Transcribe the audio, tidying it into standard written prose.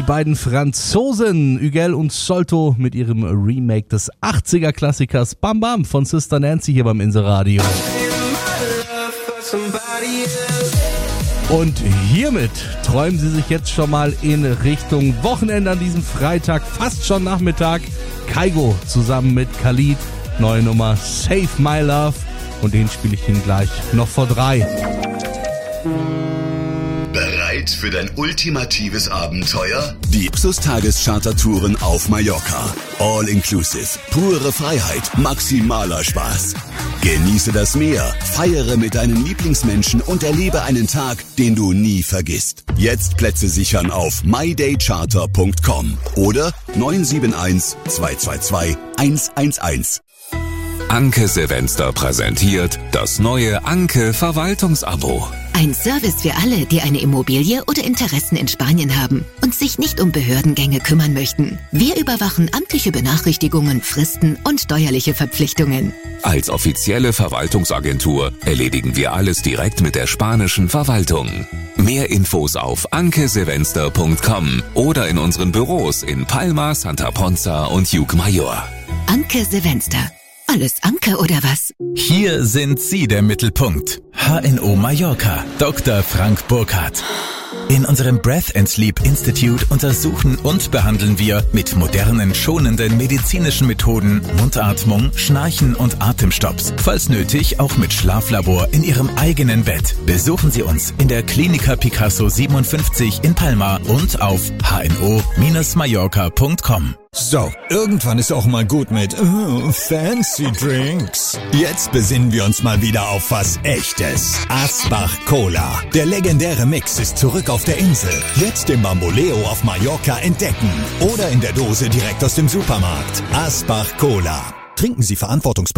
beiden Franzosen Huguel und Solto mit ihrem Remake des 80er-Klassikers Bam Bam von Sister Nancy hier beim Inseradio. Und hiermit träumen Sie sich jetzt schon mal in Richtung Wochenende an diesem Freitag, fast schon Nachmittag. Kygo zusammen mit Khalid, neue Nummer Save My Love, und den spiele ich Ihnen gleich noch vor 3. Bereit für dein ultimatives Abenteuer? Die Ipsos-Tageschartertouren auf Mallorca. All inclusive, pure Freiheit, maximaler Spaß. Genieße das Meer, feiere mit deinen Lieblingsmenschen und erlebe einen Tag, den du nie vergisst. Jetzt Plätze sichern auf mydaycharter.com oder 971 222 111. Anke Silvester präsentiert das neue Anke Verwaltungsabo. Ein Service für alle, die eine Immobilie oder Interessen in Spanien haben und sich nicht um Behördengänge kümmern möchten. Wir überwachen amtliche Benachrichtigungen, Fristen und steuerliche Verpflichtungen. Als offizielle Verwaltungsagentur erledigen wir alles direkt mit der spanischen Verwaltung. Mehr Infos auf ankesilvester.com oder in unseren Büros in Palma, Santa Ponza und Llucmajor. Anke Silvester. Alles Anke oder was? Hier sind Sie der Mittelpunkt. HNO Mallorca, Dr. Frank Burkhardt. In unserem Breath and Sleep Institute untersuchen und behandeln wir mit modernen, schonenden medizinischen Methoden Mundatmung, Schnarchen und Atemstopps. Falls nötig, auch mit Schlaflabor in Ihrem eigenen Bett. Besuchen Sie uns in der Klinika Picasso 57 in Palma und auf hno-mallorca.com. So, irgendwann ist auch mal gut mit fancy Drinks. Jetzt besinnen wir uns mal wieder auf was Echtes. Asbach Cola. Der legendäre Mix ist zurück auf der Insel. Jetzt im Bamboleo auf Mallorca entdecken. Oder in der Dose direkt aus dem Supermarkt. Asbach Cola. Trinken Sie verantwortungsbewusst.